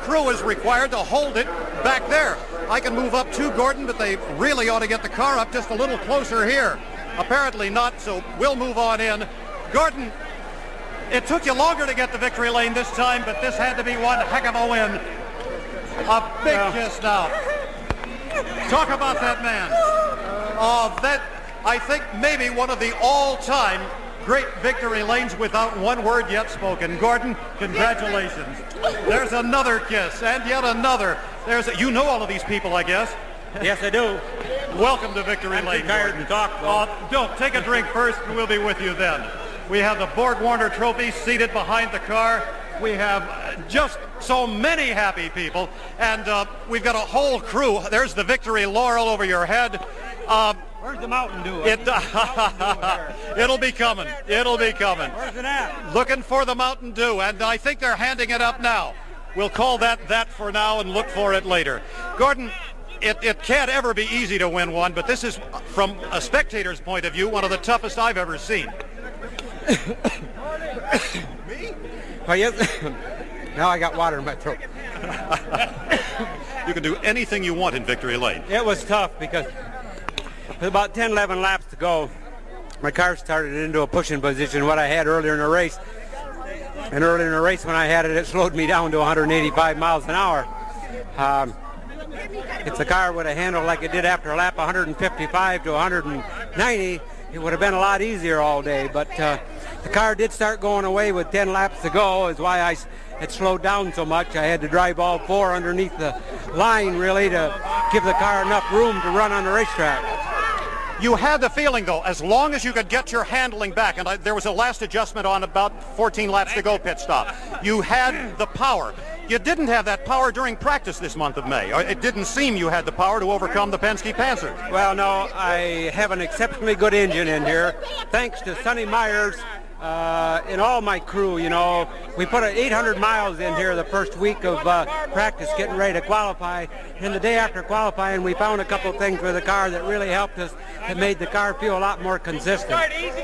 crew is required to hold it back there. I can move up to Gordon, but they really ought to get the car up just a little closer here. Apparently not, so we'll move on in. Gordon, it took you longer to get to victory lane this time, but this had to be one heck of a win. A big kiss now. Talk about that man. That, I think, maybe one of the all-time great victory lanes without one word yet spoken. Gordon, congratulations. There's another kiss, and yet another. You know all of these people, I guess. Yes, I do. Welcome to victory lane. I'm tired to talk, though. Don't take a drink first, and we'll be with you then. We have the Borg-Warner trophy seated behind the car. We have just so many happy people, and we've got a whole crew. There's the victory laurel over your head. Where's the Mountain Dew? It'll be coming. It'll be coming. Where's it at? Looking for the Mountain Dew, and I think they're handing it up now. We'll call that for now and look for it later. Gordon, it can't ever be easy to win one, but this is, from a spectator's point of view, one of the toughest I've ever seen. Me? Oh, yes. Now I got water in my throat. You can do anything you want in victory lane. It was tough because with about 10, 11 laps to go, my car started into a pushing position, what I had earlier in the race. And earlier in the race when I had it, it slowed me down to 185 miles an hour. If the car would have handled like it did after lap 155 to 190, it would have been a lot easier all day. But the car did start going away with 10 laps to go, is why it slowed down so much. I had to drive all four underneath the line, really, to give the car enough room to run on the racetrack. You had the feeling, though, as long as you could get your handling back, and there was a last adjustment on about 14 laps to go pit stop, you had the power. You didn't have that power during practice this month of May. It didn't seem you had the power to overcome the Penske Panthers. Well, no, I have an exceptionally good engine in here. Thanks to Sonny Myers and all my crew, you know. We put 800 miles in here the first week of practice getting ready to qualify. And the day after qualifying, we found a couple things with the car that really helped us. It made the car feel a lot more consistent.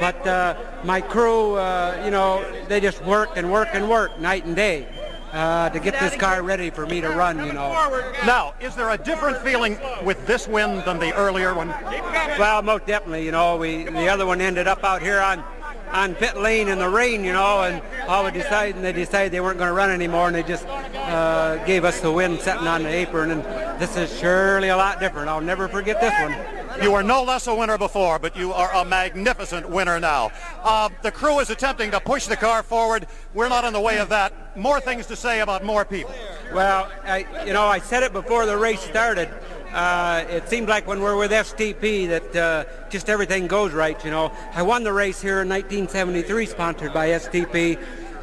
But my crew, you know, they just work and work and work night and day to get this car ready for me to run, you know. Now, is there a different feeling with this win than the earlier one? Well, most definitely, you know. The other one ended up out here on pit lane in the rain, you know, and they decided they weren't going to run anymore, and they just gave us the win sitting on the apron, and this is surely a lot different. I'll never forget this one. You were no less a winner before, but you are a magnificent winner now. The crew is attempting to push the car forward. We're not in the way of that. More things to say about more people. Well, I said it before the race started. It seemed like when we're with STP that just everything goes right, you know. I won the race here in 1973, sponsored by STP.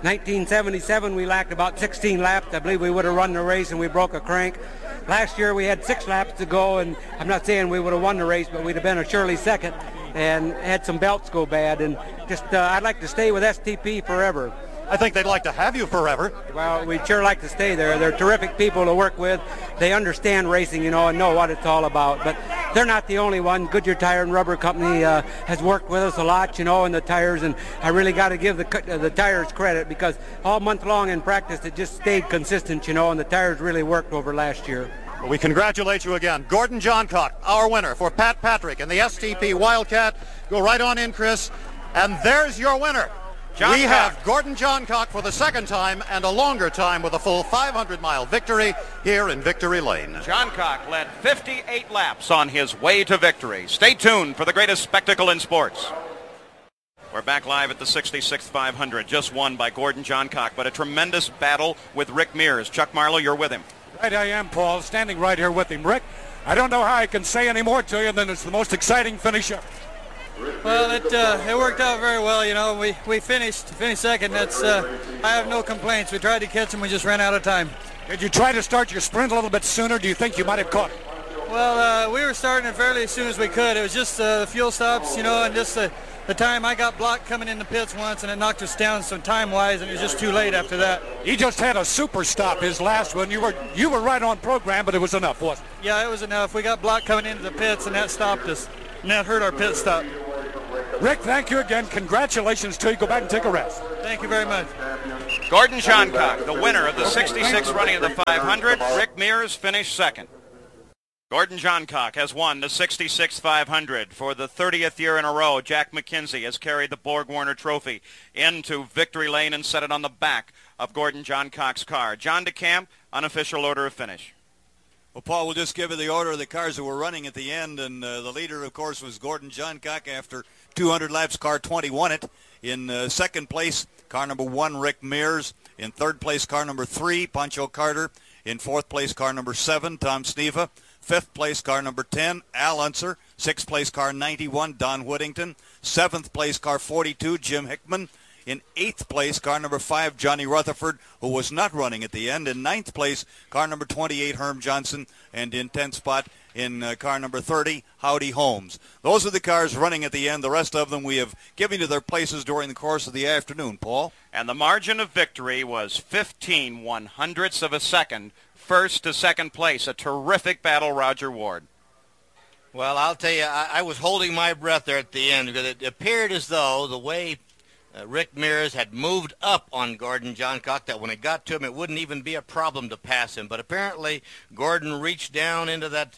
1977, we lacked about 16 laps. I believe we would have run the race, and we broke a crank. Last year, we had 6 laps to go, and I'm not saying we would have won the race, but we'd have been a surely second and had some belts go bad. And just I'd like to stay with STP forever. I think they'd like to have you forever. Well, we'd sure like to stay there. They're terrific people to work with. They understand racing, you know, and know what it's all about. But they're not the only one. Goodyear Tire and Rubber Company has worked with us a lot, you know, in the tires. And I really got to give the tires credit, because all month long in practice it just stayed consistent, you know, and the tires really worked over last year. Well, we congratulate you again. Gordon Johncock, our winner for Pat Patrick and the STP Wildcat. Go right on in, Chris. And there's your winner. We have Gordon Johncock for the second time and a longer time with a full 500-mile victory here in Victory Lane. Johncock led 58 laps on his way to victory. Stay tuned for the greatest spectacle in sports. We're back live at the 66th 500, just won by Gordon Johncock, but a tremendous battle with Rick Mears. Chuck Marlowe, you're with him. Right, I am, Paul, standing right here with him. Rick, I don't know how I can say any more to you than it's the most exciting finish ever. Well, it worked out very well. You know, we finished second. That's I have no complaints. We tried to catch him. We just ran out of time. Did you try to start your sprint a little bit sooner? Do you think you might have caught it? Well, we were starting it fairly as soon as we could. It was just the fuel stops, you know, and just the time. I got blocked coming in the pits once, and it knocked us down some time-wise, and it was just too late after that. He just had a super stop his last one. You were right on program, but it was enough, wasn't it? Yeah, it was enough. We got blocked coming into the pits, and that stopped us, and that hurt our pit stop. Rick, thank you again. Congratulations to you. Go back and take a rest. Thank you very much. Gordon Johncock, the winner of the 66th running of the 500. Rick Mears finished second. Gordon Johncock has won the 66th 500 for the 30th year in a row. Jack McKenzie has carried the Borg-Warner Trophy into victory lane and set it on the back of Gordon Johncock's car. John DeCamp, unofficial order of finish. Well, Paul, we'll just give you the order of the cars that were running at the end, and the leader, of course, was Gordon Johncock. After 200 laps, car 20 won it. In second place, car number 1, Rick Mears. In third place, car number 3, Pancho Carter. In fourth place, car number 7, Tom Sneva. Fifth place, car number 10, Al Unser. Sixth place, car 91, Don Whittington. Seventh place, car 42, Jim Hickman. In eighth place, car number 5, Johnny Rutherford, who was not running at the end. In ninth place, car number 28, Herm Johnson. And in 10th spot, in car number 30, Howdy Holmes. Those are the cars running at the end. The rest of them we have given you their places during the course of the afternoon, Paul. And the margin of victory was 15/100ths of a second, first to second place. A terrific battle, Roger Ward. Well, I'll tell you, I was holding my breath there at the end because it appeared as though the way Rick Mears had moved up on Gordon Johncock that when it got to him, it wouldn't even be a problem to pass him. But apparently, Gordon reached down into that,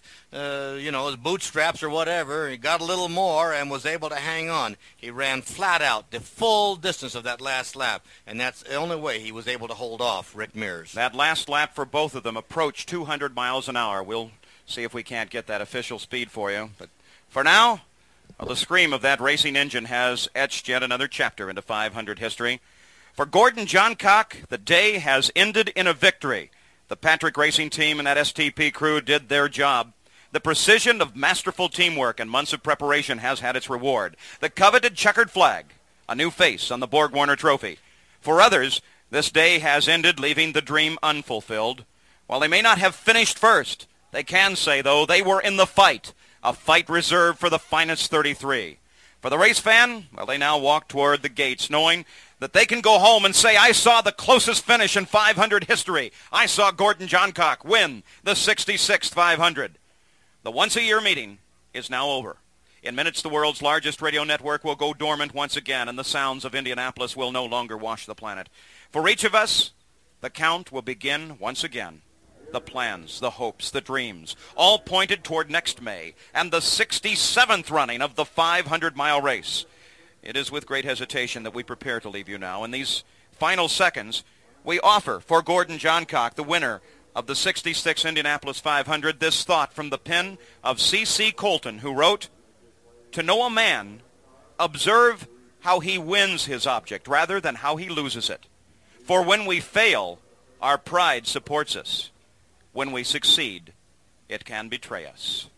his bootstraps or whatever. He got a little more and was able to hang on. He ran flat out the full distance of that last lap, and that's the only way he was able to hold off Rick Mears. That last lap for both of them approached 200 miles an hour. We'll see if we can't get that official speed for you. But for now, well, the scream of that racing engine has etched yet another chapter into 500 history. For Gordon Johncock, the day has ended in a victory. The Patrick Racing Team and that STP crew did their job. The precision of masterful teamwork and months of preparation has had its reward. The coveted checkered flag, a new face on the Borg-Warner Trophy. For others, this day has ended, leaving the dream unfulfilled. While they may not have finished first, they can say, though, they were in the fight. A fight reserved for the finest 33. For the race fan, well, they now walk toward the gates, knowing that they can go home and say, I saw the closest finish in 500 history. I saw Gordon Johncock win the 66th 500. The once-a-year meeting is now over. In minutes, the world's largest radio network will go dormant once again, and the sounds of Indianapolis will no longer wash the planet. For each of us, the count will begin once again. The plans, the hopes, the dreams, all pointed toward next May and the 67th running of the 500-mile race. It is with great hesitation that we prepare to leave you now. In these final seconds, we offer for Gordon Johncock, the winner of the 66th Indianapolis 500, this thought from the pen of C.C. Colton, who wrote, "To know a man, observe how he wins his object rather than how he loses it. For when we fail, our pride supports us. When we succeed, it can betray us."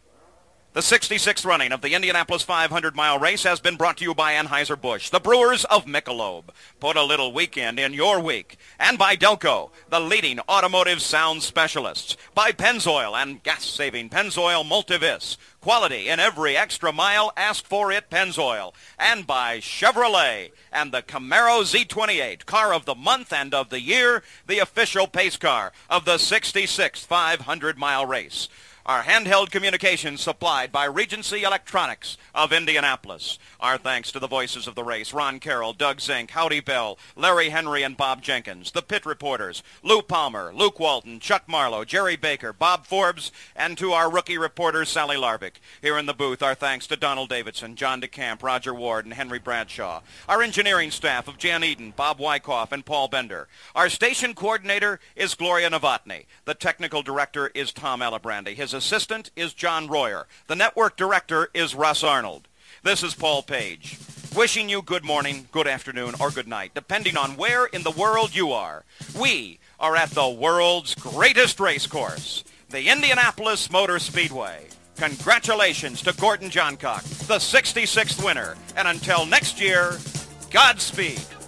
The 66th running of the Indianapolis 500-mile race has been brought to you by Anheuser-Busch, the brewers of Michelob. Put a little weekend in your week. And by Delco, the leading automotive sound specialists. By Pennzoil and gas-saving Pennzoil Multivis. Quality in every extra mile. Ask for it, Pennzoil. And by Chevrolet and the Camaro Z28, car of the month and of the year, the official pace car of the 66th 500-mile race. Our handheld communications supplied by Regency Electronics of Indianapolis. Our thanks to the voices of the race, Ron Carroll, Doug Zink, Howdy Bell, Larry Henry, and Bob Jenkins. The pit reporters, Lou Palmer, Luke Walton, Chuck Marlowe, Jerry Baker, Bob Forbes, and to our rookie reporter, Sally Larbick. Here in the booth, our thanks to Donald Davidson, John DeCamp, Roger Ward, and Henry Bradshaw. Our engineering staff of Jan Eden, Bob Wyckoff, and Paul Bender. Our station coordinator is Gloria Novotny. The technical director is Tom Alabrandy. His assistant is John Royer. The network director is Russ Arnold. This is Paul Page, wishing you good morning, good afternoon, or good night, depending on where in the world you are. We are at the world's greatest race course, the Indianapolis Motor Speedway. Congratulations to Gordon Johncock, the 66th winner. And until next year, Godspeed.